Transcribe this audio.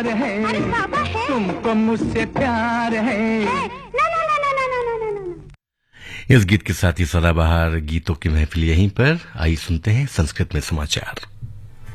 प्यार है, तुमको मुझसे प्यार है। ना ना ना ना ना ना ना ना ना। इस गीत के साथ ही सदाबहार गीतों की महफिल यहीं पर। आइए सुनते हैं संस्कृत में समाचार।